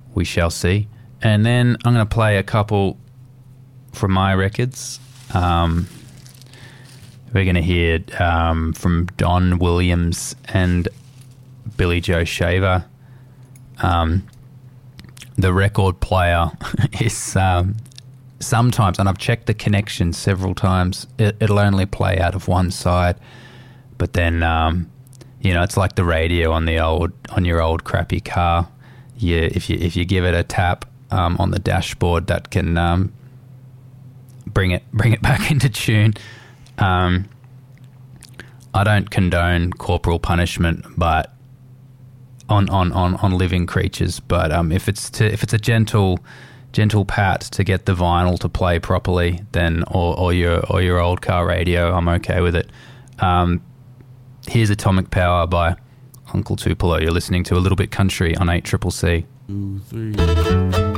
we shall see. And then I'm going to play a couple from my records. We're going to hear from Don Williams and Billy Joe Shaver. The record player is sometimes, and I've checked the connection several times, it'll only play out of one side. But then, it's like the radio on your old crappy car. If you give it a tap on the dashboard, that can bring it back into tune. I don't condone corporal punishment, but on living creatures. But if it's a gentle pat to get the vinyl to play properly, then or your old car radio, I'm okay with it. Here's Atomic Power by Uncle Tupelo. You're listening to A Little Bit Country on 8CCC. 2, 3.